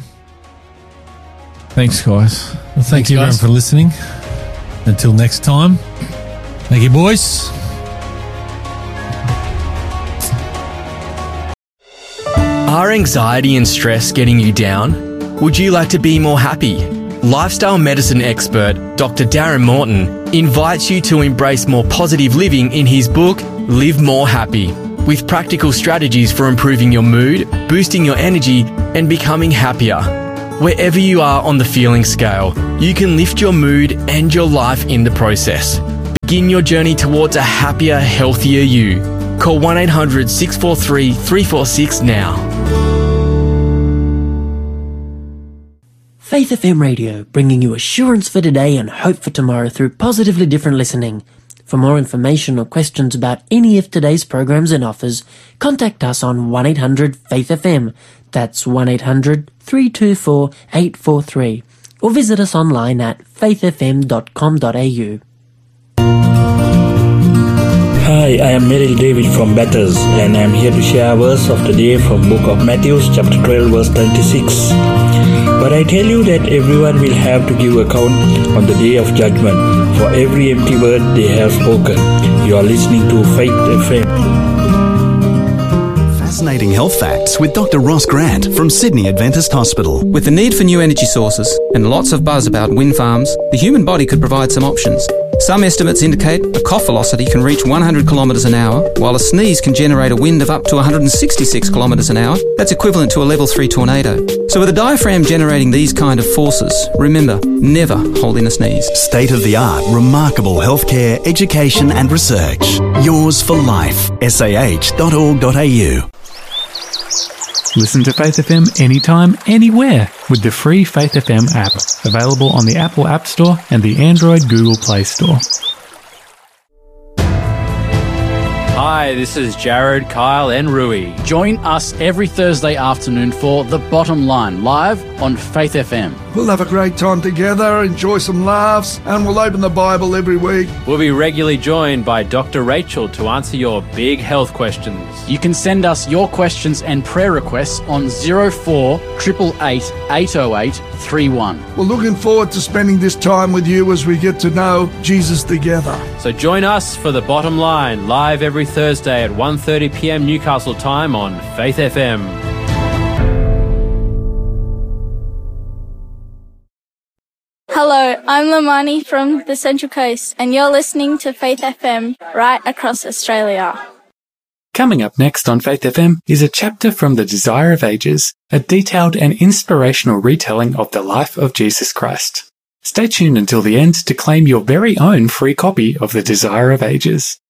Thanks, guys. Well, thank Thanks, you everyone guys. for listening. Until next time, thank you, boys. Are anxiety and stress getting you down? Would you like to be more happy? Lifestyle medicine expert Doctor Darren Morton invites you to embrace more positive living in his book, Live More Happy, with practical strategies for improving your mood, boosting your energy, and becoming happier. Wherever you are on the feeling scale, you can lift your mood and your life in the process. Begin your journey towards a happier, healthier you. Call one eight hundred six four three three four six now. Faith F M Radio, bringing you assurance for today and hope for tomorrow through positively different listening. For more information or questions about any of today's programs and offers, contact us on one eight hundred faith F M. That's one eight hundred three two four eight four three. Or visit us online at faith f m dot com dot a u. Hi, I am Meryl David from Bathurst, and I am here to share a verse of the day from Book of Matthew, chapter twelve, verse twenty-six. But I tell you that everyone will have to give account on the day of judgment for every empty word they have spoken. You are listening to Faith F M. Fascinating health facts with Doctor Ross Grant from Sydney Adventist Hospital. With the need for new energy sources and lots of buzz about wind farms, the human body could provide some options. Some estimates indicate a cough velocity can reach one hundred kilometres an hour, while a sneeze can generate a wind of up to one hundred sixty-six kilometres an hour. That's equivalent to a level three tornado. So with a diaphragm generating these kind of forces, remember, never hold in a sneeze. State-of-the-art, remarkable healthcare, education and research. Yours for life. S A H dot org dot a u. Listen to Faith F M anytime, anywhere with the free Faith F M app, available on the Apple App Store and the Android Google Play Store. Hi, this is Jared, Kyle and Rui. Join us every Thursday afternoon for The Bottom Line, live on Faith F M. We'll have a great time together, enjoy some laughs, and we'll open the Bible every week. We'll be regularly joined by Doctor Rachel to answer your big health questions. You can send us your questions and prayer requests on zero four eight eight eight, eight oh eight three one. We're looking forward to spending this time with you as we get to know Jesus together. So join us for The Bottom Line, live every Thursday at one thirty p m Newcastle time on Faith F M. Hello, I'm Lamani from the Central Coast, and you're listening to Faith F M right across Australia. Coming up next on Faith F M is a chapter from The Desire of Ages, a detailed and inspirational retelling of the life of Jesus Christ. Stay tuned until the end to claim your very own free copy of The Desire of Ages.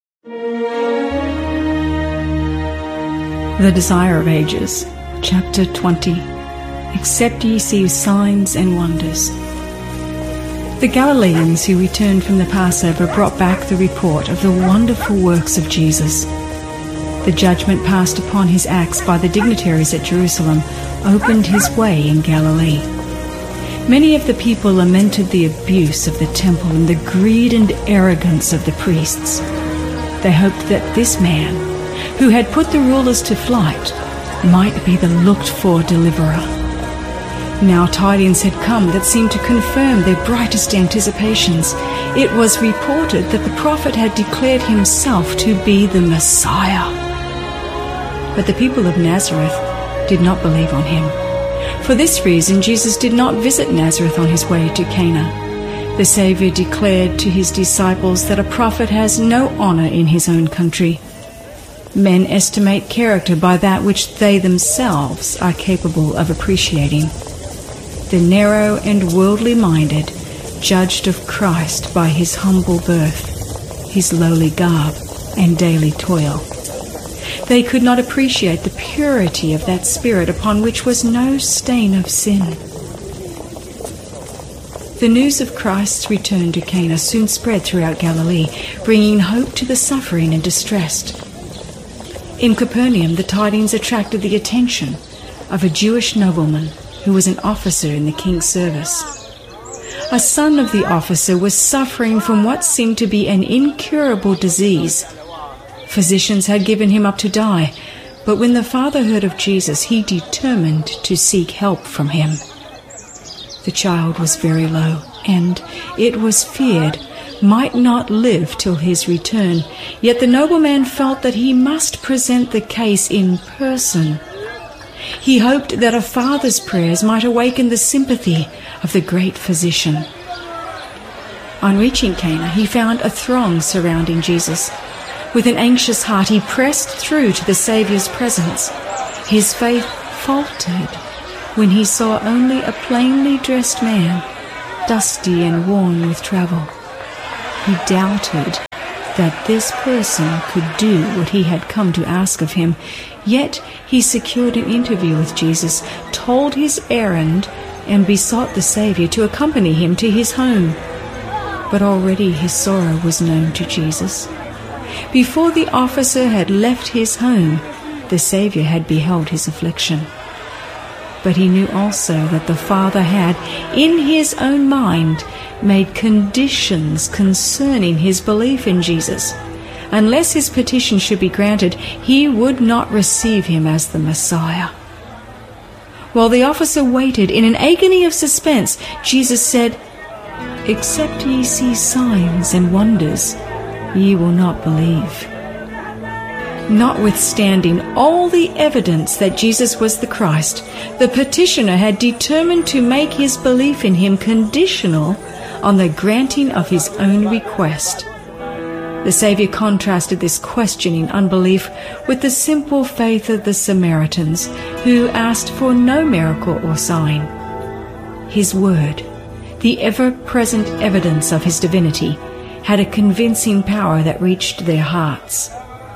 The Desire of Ages, Chapter twenty. Except ye see signs and wonders. The Galileans who returned from the Passover brought back the report of the wonderful works of Jesus. The judgment passed upon his acts by the dignitaries at Jerusalem opened his way in Galilee. Many of the people lamented the abuse of the temple and the greed and arrogance of the priests. They hoped that this man, who had put the rulers to flight, might be the looked-for deliverer. Now tidings had come that seemed to confirm their brightest anticipations. It was reported that the prophet had declared himself to be the Messiah. But the people of Nazareth did not believe on him. For this reason, Jesus did not visit Nazareth on his way to Cana. The Saviour declared to his disciples that a prophet has no honour in his own country. Men estimate character by that which they themselves are capable of appreciating. The narrow and worldly-minded judged of Christ by his humble birth, his lowly garb, and daily toil. They could not appreciate the purity of that spirit upon which was no stain of sin. The news of Christ's return to Cana soon spread throughout Galilee, bringing hope to the suffering and distressed. In Capernaum, the tidings attracted the attention of a Jewish nobleman who was an officer in the king's service. A son of the officer was suffering from what seemed to be an incurable disease. Physicians had given him up to die, but when the father heard of Jesus, he determined to seek help from him. The child was very low, and, it was feared, might not live till his return, yet the nobleman felt that he must present the case in person. He hoped that a father's prayers might awaken the sympathy of the great physician. On reaching Cana, he found a throng surrounding Jesus. With an anxious heart, he pressed through to the Saviour's presence. His faith faltered when he saw only a plainly dressed man, dusty and worn with travel. He doubted that this person could do what he had come to ask of him, yet he secured an interview with Jesus, told his errand, and besought the Saviour to accompany him to his home. But already his sorrow was known to Jesus. Before the officer had left his home, the Saviour had beheld his affliction. But he knew also that the Father had, in his own mind, made conditions concerning his belief in Jesus. Unless his petition should be granted, he would not receive him as the Messiah. While the officer waited in an agony of suspense, Jesus said, "Except ye see signs and wonders, ye will not believe." Notwithstanding all the evidence that Jesus was the Christ, the petitioner had determined to make his belief in him conditional on the granting of his own request. The Saviour contrasted this questioning unbelief with the simple faith of the Samaritans, who asked for no miracle or sign. His word, the ever-present evidence of his divinity, had a convincing power that reached their hearts.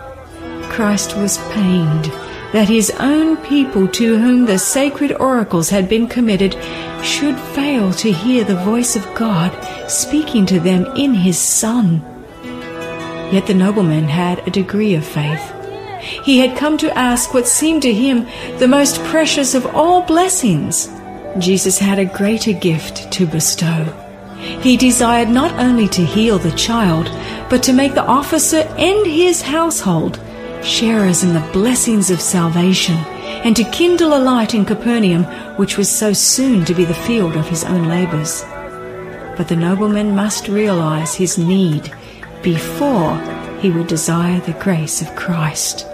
Christ was pained that his own people, to whom the sacred oracles had been committed, should fail to hear the voice of God speaking to them in his Son. Yet the nobleman had a degree of faith. He had come to ask what seemed to him the most precious of all blessings. Jesus had a greater gift to bestow. He desired not only to heal the child, but to make the officer and his household sharers in the blessings of salvation, and to kindle a light in Capernaum, which was so soon to be the field of his own labours. But the nobleman must realize his need before he would desire the grace of Christ.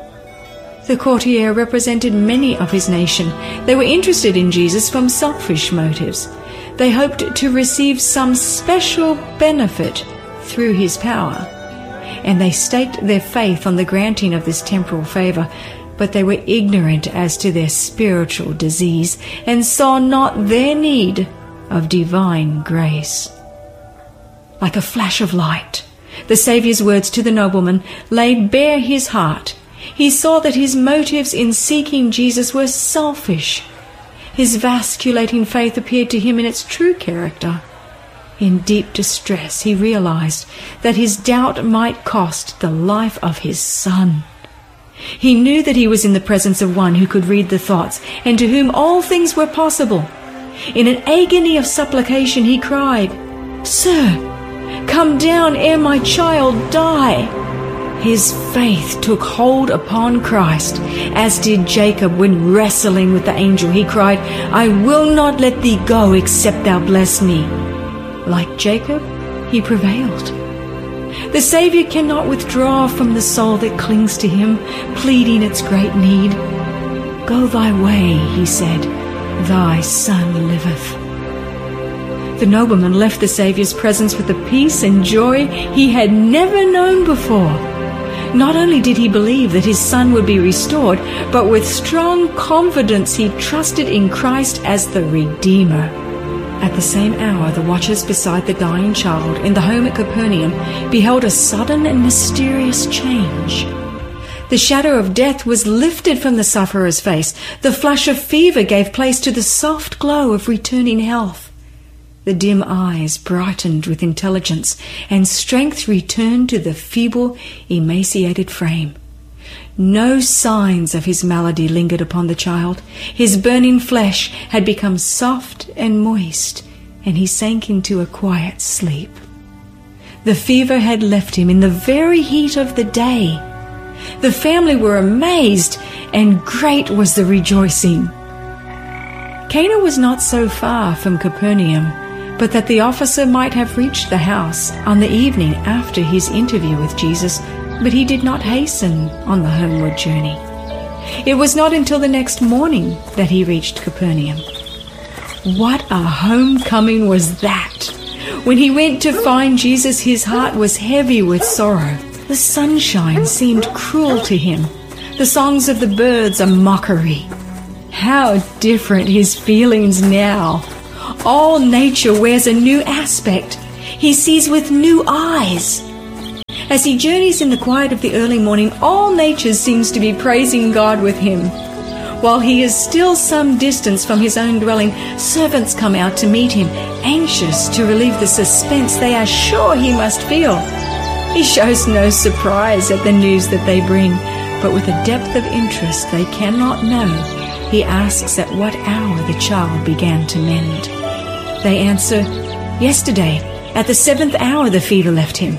The courtier represented many of his nation. They were interested in Jesus from selfish motives. They hoped to receive some special benefit through his power, and they staked their faith on the granting of this temporal favour, but they were ignorant as to their spiritual disease, and saw not their need of divine grace. Like a flash of light, the Saviour's words to the nobleman laid bare his heart. He saw that his motives in seeking Jesus were selfish. His vasculating faith appeared to him in its true character. In deep distress, he realized that his doubt might cost the life of his son. He knew that he was in the presence of one who could read the thoughts, and to whom all things were possible. In an agony of supplication, he cried, "Sir, come down ere my child die." His faith took hold upon Christ, as did Jacob when wrestling with the angel. He cried, "I will not let thee go except thou bless me." Like Jacob, he prevailed. The Saviour cannot withdraw from the soul that clings to him, pleading its great need. "Go thy way," he said, "thy son liveth." The nobleman left the Saviour's presence with a peace and joy he had never known before. Not only did he believe that his son would be restored, but with strong confidence he trusted in Christ as the Redeemer. At the same hour, the watchers beside the dying child in the home at Capernaum beheld a sudden and mysterious change. The shadow of death was lifted from the sufferer's face. The flush of fever gave place to the soft glow of returning health. The dim eyes brightened with intelligence, and strength returned to the feeble, emaciated frame. No signs of his malady lingered upon the child. His burning flesh had become soft and moist, and he sank into a quiet sleep. The fever had left him in the very heat of the day. The family were amazed, and great was the rejoicing. Cana was not so far from Capernaum, but that the officer might have reached the house on the evening after his interview with Jesus, but he did not hasten on the homeward journey. It was not until the next morning that he reached Capernaum. What a homecoming was that! When he went to find Jesus, his heart was heavy with sorrow. The sunshine seemed cruel to him. The songs of the birds a mockery. How different his feelings now! All nature wears a new aspect. He sees with new eyes. As he journeys in the quiet of the early morning, all nature seems to be praising God with him. While he is still some distance from his own dwelling, servants come out to meet him, anxious to relieve the suspense they are sure he must feel. He shows no surprise at the news that they bring, but with a depth of interest they cannot know, he asks at what hour the child began to mend. They answer, "Yesterday, at the seventh hour the fever left him."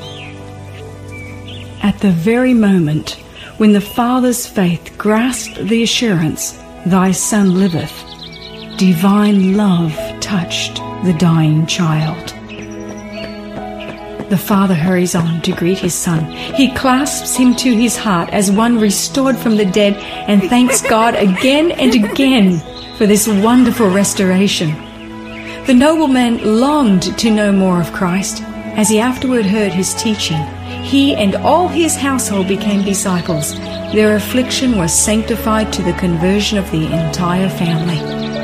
At the very moment when the father's faith grasped the assurance, "Thy son liveth," divine love touched the dying child. The father hurries on to greet his son. He clasps him to his heart as one restored from the dead and thanks God again and again for this wonderful restoration. The nobleman longed to know more of Christ. As he afterward heard his teaching, he and all his household became disciples. Their affliction was sanctified to the conversion of the entire family.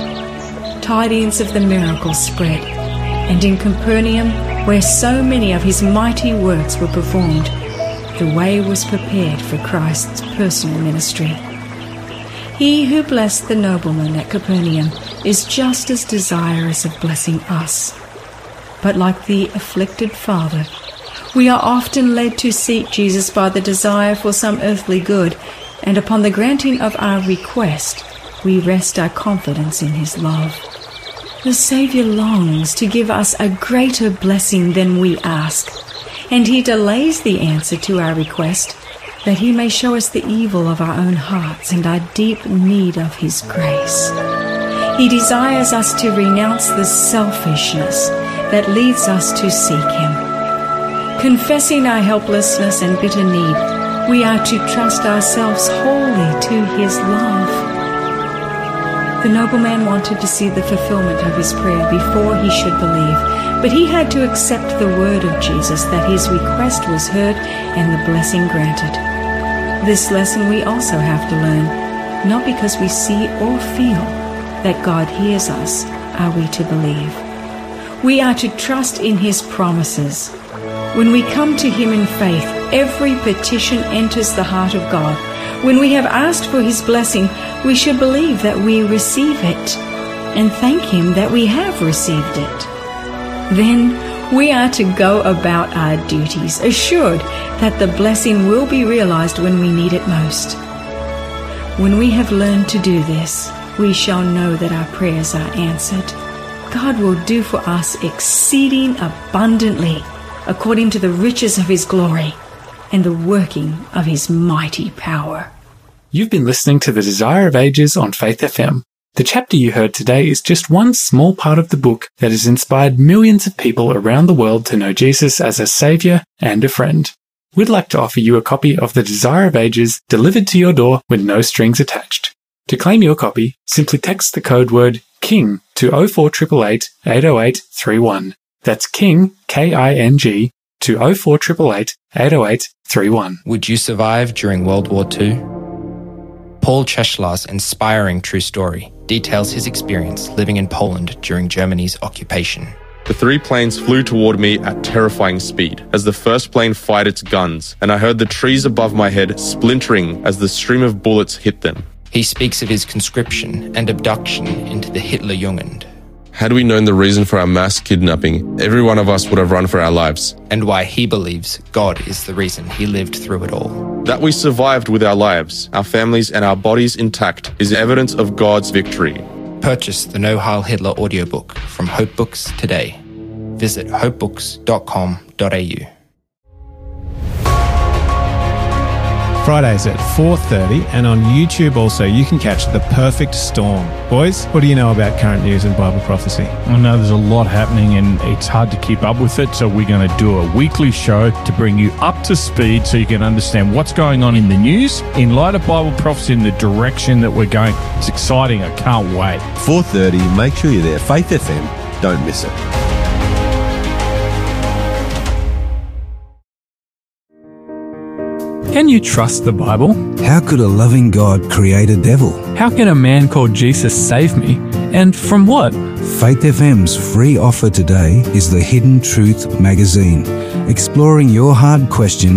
Tidings of the miracle spread, and in Capernaum, where so many of his mighty works were performed, the way was prepared for Christ's personal ministry. He who blessed the nobleman at Capernaum is just as desirous of blessing us. But like the afflicted father, we are often led to seek Jesus by the desire for some earthly good, and upon the granting of our request, we rest our confidence in his love. The Saviour longs to give us a greater blessing than we ask, and he delays the answer to our request, that he may show us the evil of our own hearts and our deep need of his grace. He desires us to renounce the selfishness that leads us to seek him. Confessing our helplessness and bitter need, we are to trust ourselves wholly to his love. The nobleman wanted to see the fulfillment of his prayer before he should believe, but he had to accept the word of Jesus that his request was heard and the blessing granted. This lesson we also have to learn, not because we see or feel that God hears us, are we to believe. We are to trust in his promises. When we come to him in faith, every petition enters the heart of God. When we have asked for his blessing, we should believe that we receive it and thank him that we have received it. Then we are to go about our duties, assured that the blessing will be realized when we need it most. When we have learned to do this, we shall know that our prayers are answered. God will do for us exceeding abundantly, according to the riches of his glory and the working of his mighty power. You've been listening to The Desire of Ages on Faith F M. The chapter you heard today is just one small part of the book that has inspired millions of people around the world to know Jesus as a saviour and a friend. We'd like to offer you a copy of The Desire of Ages delivered to your door with no strings attached. To claim your copy, simply text the code word KING to oh four eight eight eight, eight oh eight three one. That's KING, K I N G, to oh four eight eight eight, eight oh eight three one. Would you survive during World War Two? Paul Cheshlar's inspiring true story details his experience living in Poland during Germany's occupation. The three planes flew toward me at terrifying speed as the first plane fired its guns, and I heard the trees above my head splintering as the stream of bullets hit them. He speaks of his conscription and abduction into the Hitlerjugend. Had we known the reason for our mass kidnapping, every one of us would have run for our lives. And why he believes God is the reason he lived through it all. That we survived with our lives, our families, and our bodies intact is evidence of God's victory. Purchase the No Heil Hitler audiobook from Hope Books today. Visit hope books dot com dot a u. Fridays at four thirty, and on YouTube also you can catch The Perfect Storm. Boys, what do you know about current news and Bible prophecy? I know there's a lot happening and it's hard to keep up with it, so we're going to do a weekly show to bring you up to speed so you can understand what's going on in the news in light of Bible prophecy in the direction that we're going. It's exciting. I can't wait. four thirty, make sure you're there. Faith F M, don't miss it. Can you trust the Bible? How could a loving God create a devil? How can a man called Jesus save me? And from what? Faith F M's free offer today is the Hidden Truth magazine, exploring your hard questions